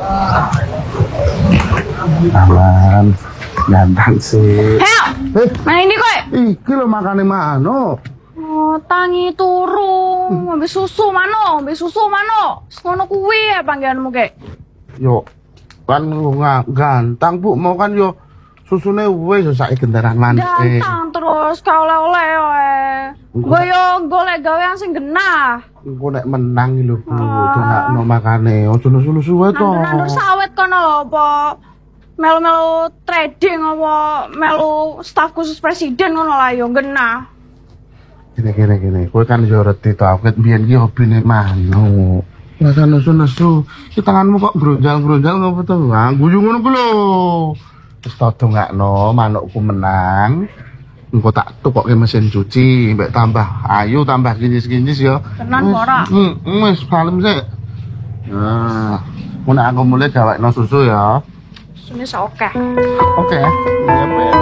Aman, ganteng sih. Heo, main ini kowe. Iki lho makane mano. Oh, tangi turu, ngombe susu mano, ngombe susu mano. Ngono kuwi ya panggilanmu kek. Yo, kan ganteng Bu, mau kan yo susune wis sak kendaraan manis. Ganteng terus ka oleh-oleh gue yo golek gawean sing genah. Engko nek menang iki lho Bu, donakno makane ojo nusu-nusu wae to. Nandur sawit kono lho apa melu-melu trading apa melu staf khusus presiden ngono lah yo genah. Gini. Kowe kan yo reti to, aku biyen iki hobine mano. Masa nusu-nusu, ki tanganmu kok bronjal-bronjal ngopo to? Ah, guyu ngono ku lho. Wis tak dongakno manukku menang. Engko tak tukokke mesin cuci, mbek tambah ayu, tambah kinyis-kinyis ya. Tenan ora? Wis kalem sik. Nah, mun aku mulai gawekno susu ya. Susune sak akeh. Oke. Iya,